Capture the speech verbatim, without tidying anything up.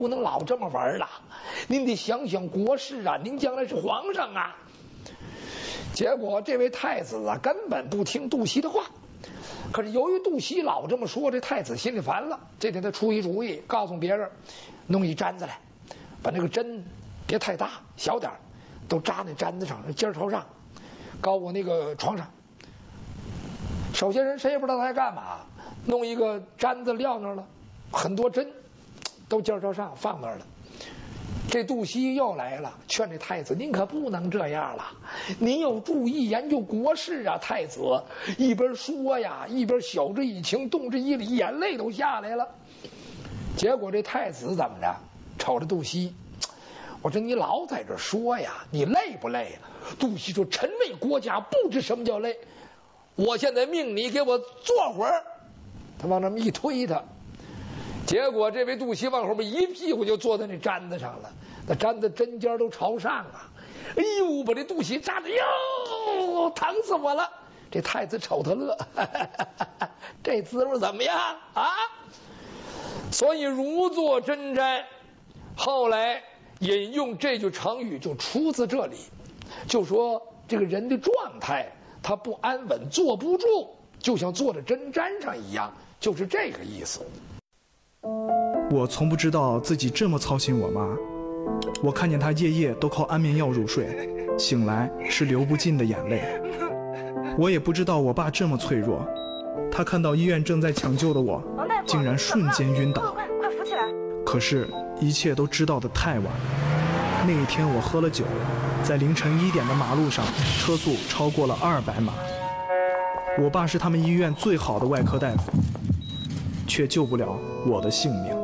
不能老这么玩了，您得想想国事啊，您将来是皇上啊。结果这位太子啊，根本不听杜熙的话。可是由于杜熙老这么说，这太子心里烦了。这天他出一主意，告诉别人弄一毡子来，把那个针别太大，小点都扎那毡子上，尖儿朝上，高我那个床上。首先人谁也不知道他在干嘛，弄一个毡子撂那儿了，很多针都尖儿朝上放那儿了。这杜熙又来了，劝这太子：“您可不能这样了，您要注意研究国事啊！”太子一边说呀，一边晓之以情，动之以理，眼泪都下来了。结果这太子怎么着？瞅着杜熙，我说：“你老在这说呀，你累不累啊？”杜熙说：“臣为国家，不知什么叫累。我现在命你给我坐会儿。”他往那么一推他。结果这位杜熙往后边一屁股就坐在那毡子上了，那毡子针尖都朝上啊！哎呦，把这杜熙扎的哟，疼死我了！这太子瞅他乐，哈哈哈哈，这滋味怎么样啊？所以如坐针毡，后来引用这句成语就出自这里，就说这个人的状态他不安稳，坐不住，就像坐在针毡上一样，就是这个意思。 我从不知道自己这么操心我妈，我看见她夜夜都靠安眠药入睡，醒来是流不尽的眼泪。我也不知道我爸这么脆弱，他看到医院正在抢救的我，竟然瞬间晕倒。 快快扶起来！ 可是，一切都知道得太晚。那一天我喝了酒，在凌晨一点的马路上，车速超过了二百码。我爸是他们医院最好的外科大夫，却救不了我的性命。